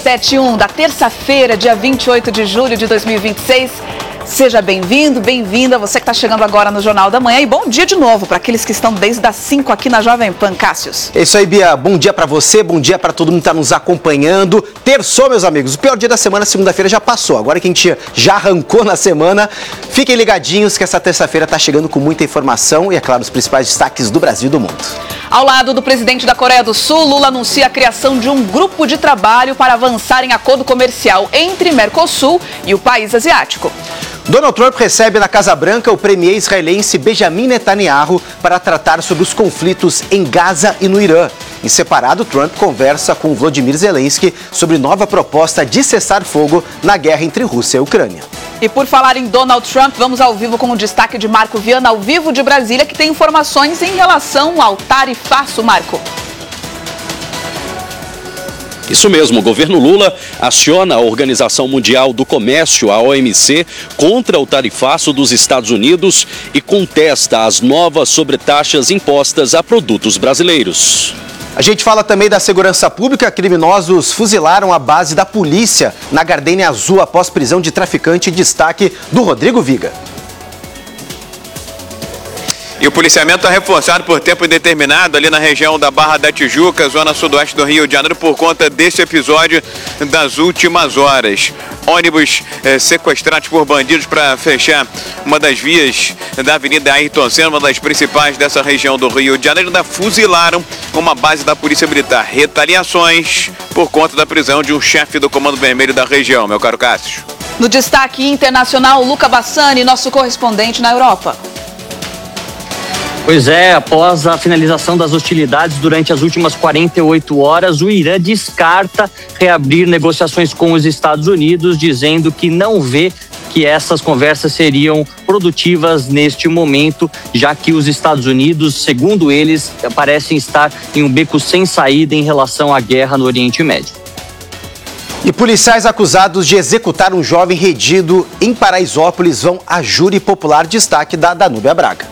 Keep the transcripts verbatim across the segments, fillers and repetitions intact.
sete e um da terça-feira, dia vinte e oito de julho de dois mil e vinte e seis. Seja bem-vindo, bem-vinda, você que está chegando agora no Jornal da Manhã. E bom dia de novo para aqueles que estão desde as cinco aqui na Jovem Pan. Cássius. É isso aí, Bia. Bom dia para você, bom dia para todo mundo que está nos acompanhando. Terçou, meus amigos. O pior dia da semana, segunda-feira, já passou. Agora que a gente já arrancou na semana, fiquem ligadinhos que essa terça-feira está chegando com muita informação e, é claro, os principais destaques do Brasil e do mundo. Ao lado do presidente da Coreia do Sul, Lula anuncia a criação de um grupo de trabalho para avançar em acordo comercial entre Mercosul e o país asiático. Donald Trump recebe na Casa Branca o premier israelense Benjamin Netanyahu para tratar sobre os conflitos em Gaza e no Irã. Em separado, Trump conversa com Volodymyr Zelensky sobre nova proposta de cessar fogo na guerra entre Rússia e Ucrânia. E por falar em Donald Trump, vamos ao vivo com o destaque de Marco Viana, ao vivo de Brasília, que tem informações em relação ao tarifaço. Marco. Isso mesmo, o governo Lula aciona a Organização Mundial do Comércio, a O M C, contra o tarifaço dos Estados Unidos e contesta as novas sobretaxas impostas a produtos brasileiros. A gente fala também da segurança pública. Criminosos fuzilaram a base da polícia na Gardênia Azul após prisão de traficante. Destaque do Rodrigo Viga. E o policiamento está reforçado por tempo indeterminado ali na região da Barra da Tijuca, zona sudoeste do Rio de Janeiro, por conta desse episódio das últimas horas. Ônibus eh, sequestrados por bandidos para fechar uma das vias da Avenida Ayrton Senna, uma das principais dessa região do Rio de Janeiro, ainda fuzilaram uma base da Polícia Militar. Retaliações por conta da prisão de um chefe do Comando Vermelho da região, meu caro Cássio. No destaque internacional, Luca Bassani, nosso correspondente na Europa. Pois é, após a finalização das hostilidades durante as últimas quarenta e oito horas, o Irã descarta reabrir negociações com os Estados Unidos, dizendo que não vê que essas conversas seriam produtivas neste momento, já que os Estados Unidos, segundo eles, parecem estar em um beco sem saída em relação à guerra no Oriente Médio. E policiais acusados de executar um jovem redido em Paraisópolis vão a júri popular. Destaque da Danúbia Braga.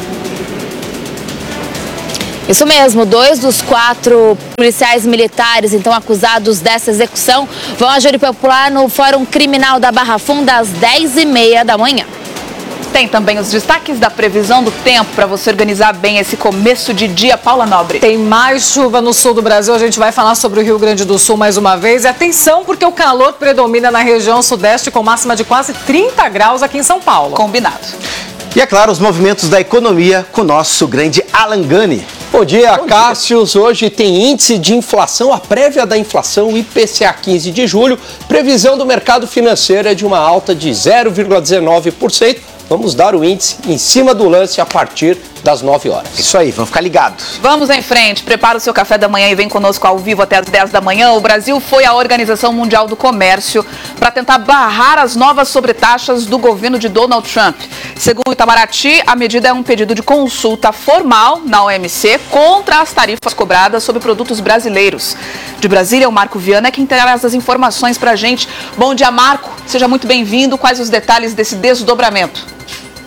Isso mesmo, dois dos quatro policiais militares, então, acusados dessa execução, vão a júri popular no Fórum Criminal da Barra Funda às dez e meia da manhã. Tem também os destaques da previsão do tempo para você organizar bem esse começo de dia. Paula Nobre. Tem mais chuva no sul do Brasil, a gente vai falar sobre o Rio Grande do Sul mais uma vez. E atenção, porque o calor predomina na região sudeste com máxima de quase trinta graus aqui em São Paulo. Combinado. E é claro, os movimentos da economia com o nosso grande Alan Gani. Bom dia, Cássius. Hoje tem índice de inflação, a prévia da inflação, o I P C A quinze de julho. Previsão do mercado financeiro é de uma alta de zero vírgula dezenove por cento. Vamos dar o índice em cima do lance a partir das nove horas. Isso aí, vamos ficar ligados. Vamos em frente, prepara o seu café da manhã e vem conosco ao vivo até as dez da manhã. O Brasil foi à Organização Mundial do Comércio para tentar barrar as novas sobretaxas do governo de Donald Trump. Segundo o Itamaraty, a medida é um pedido de consulta formal na O M C contra as tarifas cobradas sobre produtos brasileiros. De Brasília, o Marco Viana é quem traz as informações para a gente. Bom dia, Marco. Seja muito bem-vindo. Quais os detalhes desse desdobramento?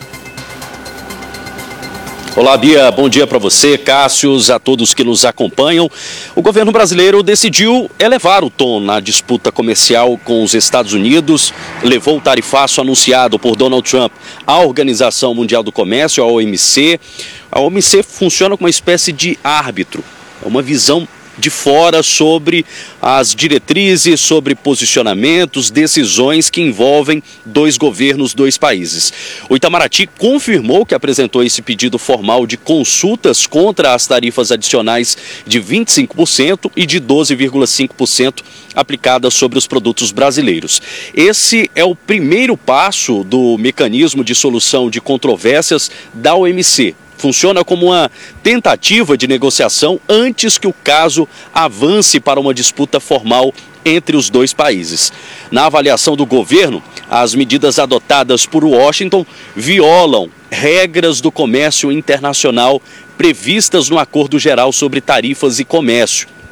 Olá, Bia. Bom dia para você, Cássius, a todos que nos acompanham. O governo brasileiro decidiu elevar o tom na disputa comercial com os Estados Unidos, levou o tarifaço anunciado por Donald Trump à Organização Mundial do Comércio, a O M C. A O M C funciona como uma espécie de árbitro, é uma visão de fora sobre as diretrizes, sobre posicionamentos, decisões que envolvem dois governos, dois países. O Itamaraty confirmou que apresentou esse pedido formal de consultas contra as tarifas adicionais de vinte e cinco por cento e de doze vírgula cinco por cento aplicadas sobre os produtos brasileiros. Esse é o primeiro passo do mecanismo de solução de controvérsias da O M C. Funciona como uma tentativa de negociação antes que o caso avance para uma disputa formal entre os dois países. Na avaliação do governo, as medidas adotadas por Washington violam regras do comércio internacional previstas no Acordo Geral sobre Tarifas e Comércio.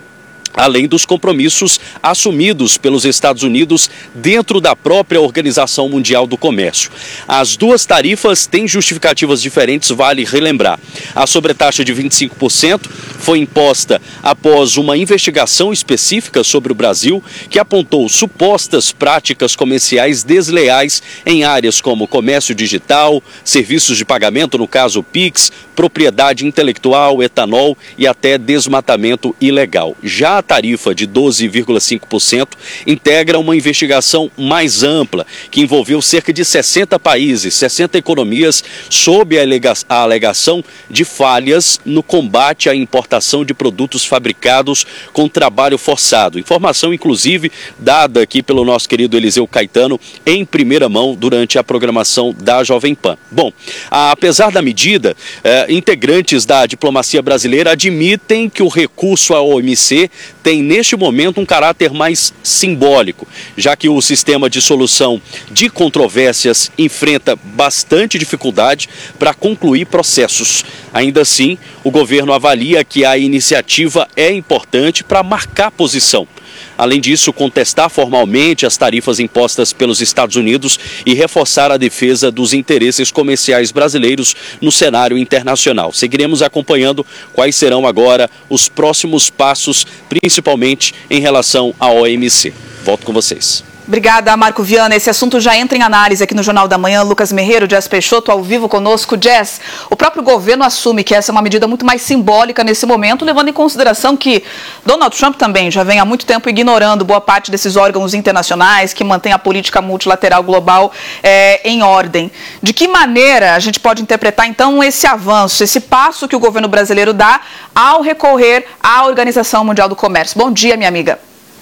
além dos compromissos assumidos pelos Estados Unidos dentro da própria Organização Mundial do Comércio. As duas tarifas têm justificativas diferentes, vale relembrar. A sobretaxa de vinte e cinco por cento foi imposta após uma investigação específica sobre o Brasil que apontou supostas práticas comerciais desleais em áreas como comércio digital, serviços de pagamento, no caso Pix, propriedade intelectual, etanol e até desmatamento ilegal. Já a tarifa de doze vírgula cinco por cento integra uma investigação mais ampla, que envolveu cerca de sessenta países, sessenta economias, sob a, alega a alegação de falhas no combate à importação de produtos fabricados com trabalho forçado. Informação, inclusive, dada aqui pelo nosso querido Eliseu Caetano em primeira mão durante a programação da Jovem Pan. Bom, apesar da medida, eh, integrantes da diplomacia brasileira admitem que o recurso à O M C tem neste momento um caráter mais simbólico, já que o sistema de solução de controvérsias enfrenta bastante dificuldade para concluir processos. Ainda assim, o governo avalia que a iniciativa é importante para marcar posição. Além disso, contestar formalmente as tarifas impostas pelos Estados Unidos e reforçar a defesa dos interesses comerciais brasileiros no cenário internacional. Seguiremos acompanhando quais serão agora os próximos passos, principalmente em relação à O M C. Volto com vocês. Obrigada, Marco Viana. Esse assunto já entra em análise aqui no Jornal da Manhã. Lucas Merreiro, Jess Peixoto, ao vivo conosco. Jess, o próprio governo assume que essa é uma medida muito mais simbólica nesse momento, levando em consideração que Donald Trump também já vem há muito tempo ignorando boa parte desses órgãos internacionais que mantêm a política multilateral global é, em ordem. De que maneira a gente pode interpretar, então, esse avanço, esse passo que o governo brasileiro dá ao recorrer à Organização Mundial do Comércio? Bom dia, minha amiga.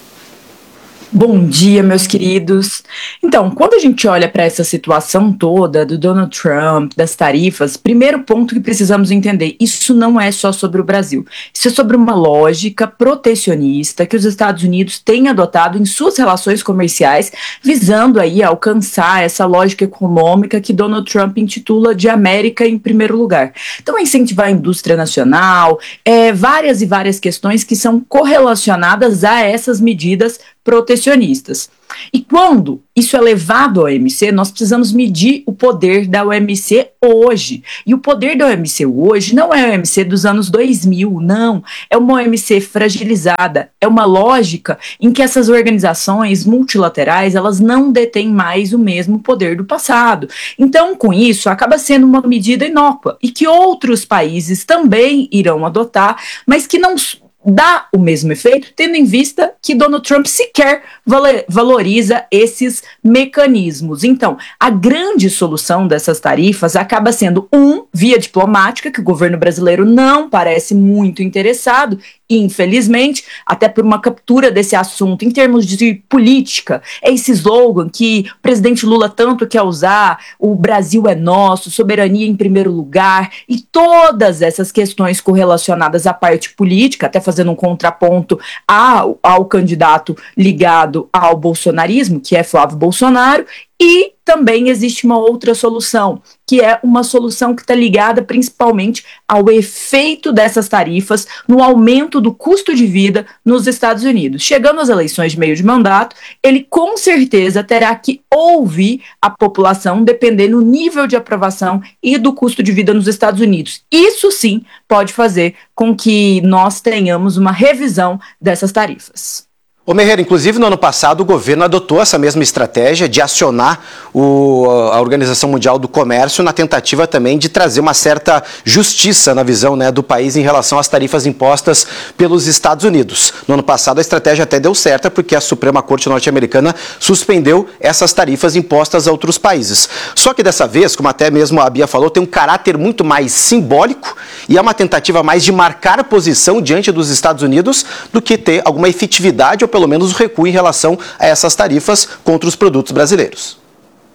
Bom dia, meus queridos. Então, quando a gente olha para essa situação toda do Donald Trump, das tarifas, primeiro ponto que precisamos entender, isso não é só sobre o Brasil. Isso é sobre uma lógica protecionista que os Estados Unidos têm adotado em suas relações comerciais, visando aí alcançar essa lógica econômica que Donald Trump intitula de América em primeiro lugar. Então, é incentivar a indústria nacional, é, várias e várias questões que são correlacionadas a essas medidas protecionistas. E quando isso é levado ao O M C, nós precisamos medir o poder da O M C hoje. E o poder da O M C hoje não é a O M C dos anos dois mil, não. É uma O M C fragilizada. É uma lógica em que essas organizações multilaterais, elas não detêm mais o mesmo poder do passado. Então, com isso, acaba sendo uma medida inócua e que outros países também irão adotar, mas que não dá o mesmo efeito, tendo em vista que Donald Trump sequer valoriza esses mecanismos. Então, a grande solução dessas tarifas acaba sendo, um, via diplomática, que o governo brasileiro não parece muito interessado, infelizmente, até por uma captura desse assunto em termos de política. É esse slogan que o presidente Lula tanto quer usar, o Brasil é nosso, soberania em primeiro lugar, e todas essas questões correlacionadas à parte política, até fazendo um contraponto ao, ao candidato ligado ao bolsonarismo, que é Flávio Bolsonaro. E também existe uma outra solução, que é uma solução que está ligada principalmente ao efeito dessas tarifas no aumento do custo de vida nos Estados Unidos. Chegando às eleições de meio de mandato, ele com certeza terá que ouvir a população dependendo do nível de aprovação e do custo de vida nos Estados Unidos. Isso sim pode fazer com que nós tenhamos uma revisão dessas tarifas. Ô Merreiro, inclusive no ano passado o governo adotou essa mesma estratégia de acionar o, a Organização Mundial do Comércio na tentativa também de trazer uma certa justiça na visão, né, do país em relação às tarifas impostas pelos Estados Unidos. No ano passado a estratégia até deu certo porque a Suprema Corte norte-americana suspendeu essas tarifas impostas a outros países. Só que dessa vez, como até mesmo a Bia falou, tem um caráter muito mais simbólico e é uma tentativa mais de marcar posição diante dos Estados Unidos do que ter alguma efetividade ou pelo menos o recuo em relação a essas tarifas contra os produtos brasileiros.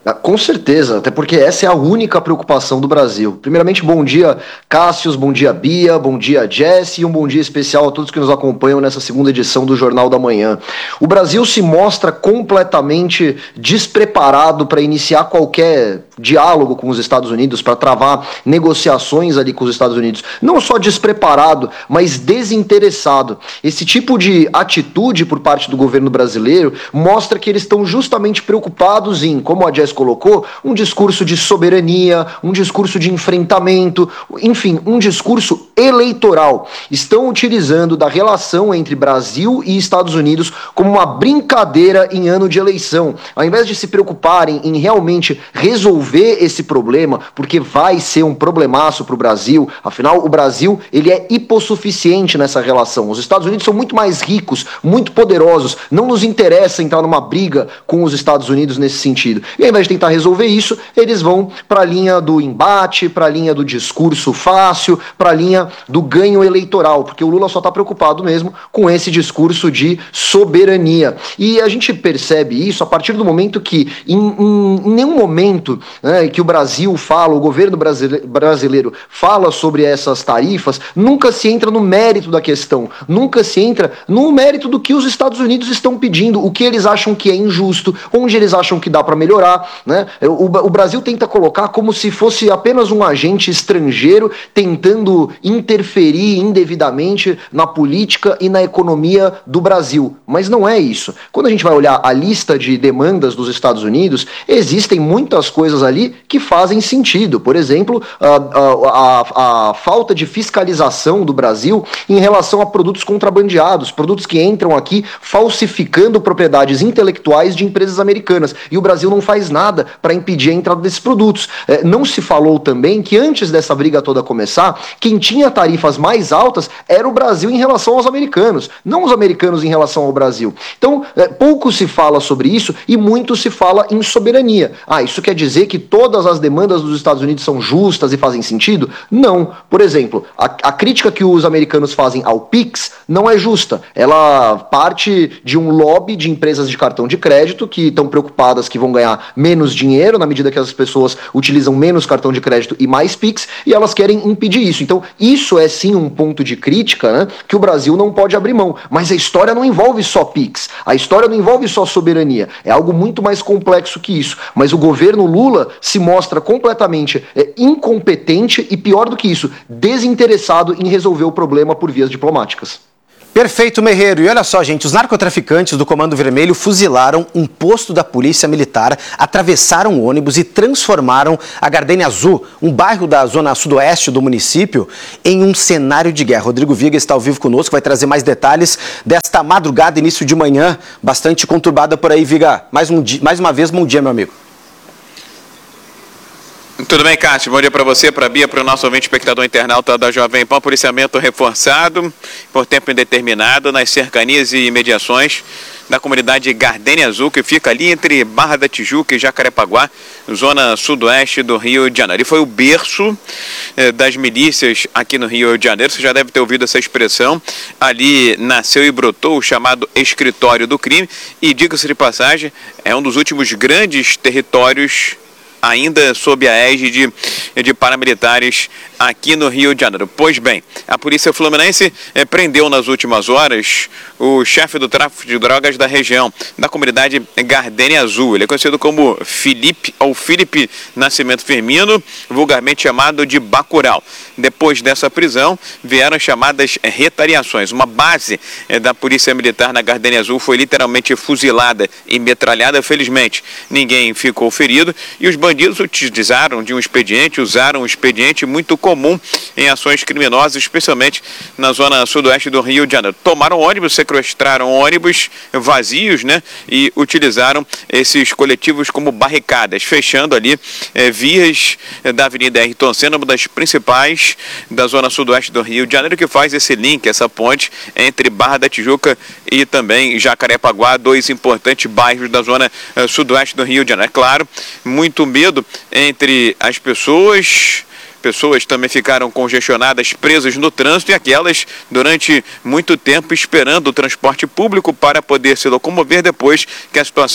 Com certeza, até porque essa é a única preocupação do Brasil. Primeiramente, bom dia, Cássius, bom dia, Bia, bom dia, Jesse, e um bom dia especial a todos que nos acompanham nessa segunda edição do Jornal da Manhã. O Brasil se mostra completamente despreparado para iniciar qualquer diálogo com os Estados Unidos, para travar negociações ali com os Estados Unidos. Não só despreparado, mas desinteressado. Esse tipo de atitude por parte do governo brasileiro mostra que eles estão justamente preocupados em, como a Jess colocou, um discurso de soberania, um discurso de enfrentamento, enfim, um discurso eleitoral. Estão utilizando da relação entre Brasil e Estados Unidos como uma brincadeira em ano de eleição. Ao invés de se preocuparem em realmente resolver esse problema, porque vai ser um problemaço para o Brasil, afinal o Brasil ele é hipossuficiente nessa relação. Os Estados Unidos são muito mais ricos, muito poderosos, não nos interessa entrar numa briga com os Estados Unidos nesse sentido. E ao invés de tentar resolver isso, eles vão para a linha do embate, para a linha do discurso fácil, para a linha do ganho eleitoral, porque o Lula só está preocupado mesmo com esse discurso de soberania. E a gente percebe isso a partir do momento que em, em, em nenhum momento, né, que o Brasil fala, o governo brasileiro fala sobre essas tarifas, nunca se entra no mérito da questão, nunca se entra no mérito do que os Estados Unidos estão pedindo, o que eles acham que é injusto, onde eles acham que dá para melhorar, né? O, o Brasil tenta colocar como se fosse apenas um agente estrangeiro tentando interferir indevidamente na política e na economia do Brasil, mas não é isso. Quando a gente vai olhar a lista de demandas dos Estados Unidos, existem muitas coisas ali que fazem sentido. Por exemplo, a, a, a, a falta de fiscalização do Brasil em relação a produtos contrabandeados, produtos que entram aqui falsificando propriedades intelectuais de empresas americanas. E o Brasil não faz nada para impedir a entrada desses produtos. É, não se falou também que antes dessa briga toda começar, quem tinha tarifas mais altas era o Brasil em relação aos americanos, não os americanos em relação ao Brasil. Então, é, pouco se fala sobre isso e muito se fala em soberania. Ah, isso quer dizer que todas as demandas dos Estados Unidos são justas e fazem sentido? Não. Por exemplo, a, a crítica que os americanos fazem ao Pix não é justa. Ela parte de um lobby de empresas de cartão de crédito que estão preocupadas que vão ganhar menos dinheiro na medida que as pessoas utilizam menos cartão de crédito e mais Pix, e elas querem impedir isso. Então, isso é sim um ponto de crítica, né, que o Brasil não pode abrir mão. Mas a história não envolve só Pix. A história não envolve só soberania. É algo muito mais complexo que isso. Mas o governo Lula se mostra completamente é, incompetente e, pior do que isso, desinteressado em resolver o problema por vias diplomáticas. Perfeito, Merreiro. E olha só, gente, os narcotraficantes do Comando Vermelho fuzilaram um posto da Polícia Militar, atravessaram o ônibus e transformaram a Gardênia Azul, um bairro da zona sudoeste do município, em um cenário de guerra. Rodrigo Viga está ao vivo conosco, vai trazer mais detalhes desta madrugada, início de manhã, bastante conturbada por aí, Viga. Mais, um dia, mais uma vez, bom dia, meu amigo. Tudo bem, Cássio? Bom dia para você, para a Bia, para o nosso ouvinte espectador internauta da Jovem Pan. Policiamento reforçado por tempo indeterminado nas cercanias e imediações da comunidade Gardênia Azul, que fica ali entre Barra da Tijuca e Jacarepaguá, zona sudoeste do Rio de Janeiro. E foi o berço eh, das milícias aqui no Rio de Janeiro. Você já deve ter ouvido essa expressão. Ali nasceu e brotou o chamado escritório do crime. E, diga-se de passagem, é um dos últimos grandes territórios ainda sob a égide de, de paramilitares aqui no Rio de Janeiro. Pois bem, a Polícia Fluminense eh, prendeu nas últimas horas o chefe do tráfico de drogas da região, da comunidade Gardênia Azul. Ele é conhecido como Felipe, ou Felipe Nascimento Firmino, vulgarmente chamado de Bacurau. Depois dessa prisão, vieram chamadas retaliações. Uma base eh, da Polícia Militar na Gardênia Azul foi literalmente fuzilada e metralhada. Felizmente, ninguém ficou ferido e os bandidos utilizaram de um expediente, usaram um expediente muito comum em ações criminosas, especialmente na zona sudoeste do Rio de Janeiro. Tomaram ônibus, sequestraram ônibus vazios, né, e utilizaram esses coletivos como barricadas, fechando ali eh, vias eh, da Avenida Ayrton Senna, uma das principais da zona sudoeste do Rio de Janeiro, que faz esse link, essa ponte entre Barra da Tijuca e também Jacarepaguá, dois importantes bairros da zona eh, sudoeste do Rio de Janeiro. É claro, muito medo entre as pessoas. Pessoas também ficaram congestionadas, presas no trânsito, e aquelas durante muito tempo esperando o transporte público para poder se locomover depois que a situação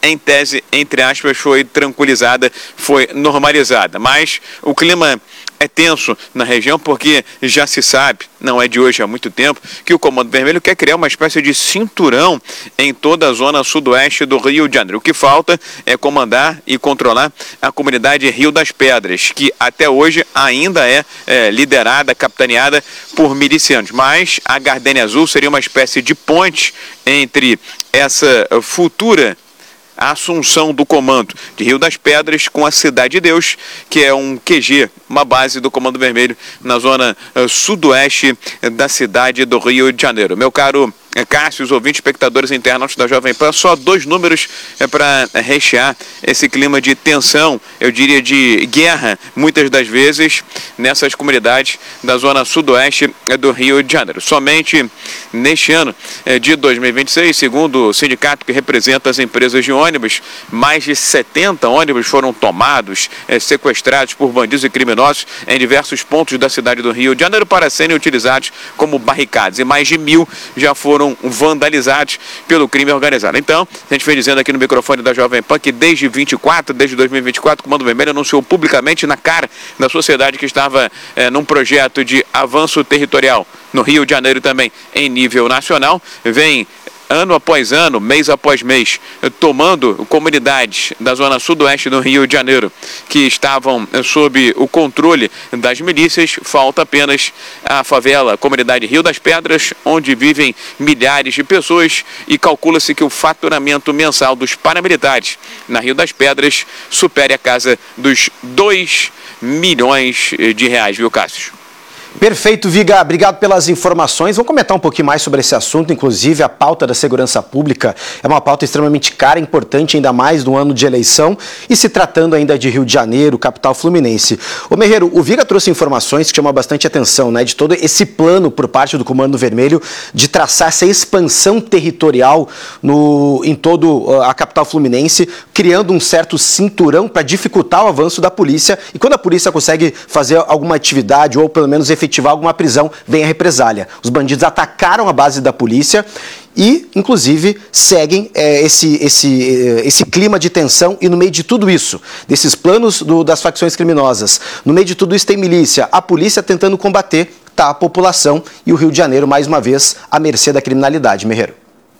em tese, entre aspas, foi tranquilizada, foi normalizada. Mas o clima é tenso na região porque já se sabe, não é de hoje, há muito tempo, que o Comando Vermelho quer criar uma espécie de cinturão em toda a zona sudoeste do Rio de Janeiro. O que falta é comandar e controlar a comunidade Rio das Pedras, que até hoje ainda é, é liderada, capitaneada por milicianos. Mas a Gardenia Azul seria uma espécie de ponte entre essa futura a assunção do comando de Rio das Pedras com a Cidade de Deus, que é um Q G, uma base do Comando Vermelho na zona uh, sudoeste da cidade do Rio de Janeiro. Meu caro Cássio, os ouvintes, espectadores internautas da Jovem Pan, só dois números é para rechear esse clima de tensão, eu diria de guerra, muitas das vezes, nessas comunidades da zona sudoeste do Rio de Janeiro. Somente neste ano de dois mil e vinte e seis, segundo o sindicato que representa as empresas de ônibus, mais de setenta ônibus foram tomados, é, sequestrados por bandidos e criminosos em diversos pontos da cidade do Rio de Janeiro para serem utilizados como barricadas, e mais de mil já foram vandalizados pelo crime organizado. Então, a gente vem dizendo aqui no microfone da Jovem Pan que desde vinte e quatro, desde dois mil e vinte e quatro, o Comando Vermelho anunciou publicamente na cara da sociedade que estava é, num projeto de avanço territorial no Rio de Janeiro também em nível nacional. Vem ano após ano, mês após mês, tomando comunidades da zona sudoeste do Rio de Janeiro que estavam sob o controle das milícias. Falta apenas a favela, a comunidade Rio das Pedras, onde vivem milhares de pessoas, e calcula-se que o faturamento mensal dos paramilitares na Rio das Pedras supere a casa dos dois milhões de reais, viu, Cássio? Perfeito, Viga. Obrigado pelas informações. Vamos comentar um pouquinho mais sobre esse assunto. Inclusive, a pauta da segurança pública é uma pauta extremamente cara, importante, ainda mais no ano de eleição, e se tratando ainda de Rio de Janeiro, capital fluminense. Ô Merreiro, o Viga trouxe informações que chamam bastante atenção, né, de todo esse plano por parte do Comando Vermelho de traçar essa expansão territorial no, em todo a capital fluminense, criando um certo cinturão para dificultar o avanço da polícia, e quando a polícia consegue fazer alguma atividade ou pelo menos efetivar alguma prisão, vem a represália. Os bandidos atacaram a base da polícia e, inclusive, seguem é, esse, esse, esse clima de tensão, e no meio de tudo isso, desses planos do, das facções criminosas, no meio de tudo isso tem milícia, a polícia tentando combater, tá a população e o Rio de Janeiro, mais uma vez, à mercê da criminalidade. Merreiro.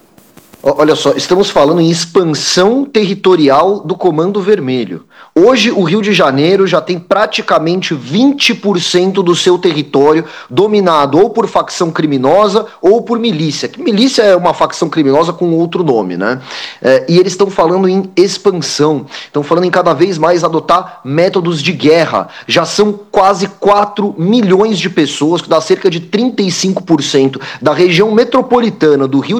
Olha só, estamos falando em expansão territorial do Comando Vermelho. Hoje, o Rio de Janeiro já tem praticamente vinte por cento do seu território dominado ou por facção criminosa ou por milícia. Que milícia é uma facção criminosa com outro nome, né? É, e eles estão falando em expansão, estão falando em cada vez mais adotar métodos de guerra. Já são quase quatro milhões de pessoas, que dá cerca de trinta e cinco por cento da região metropolitana do Rio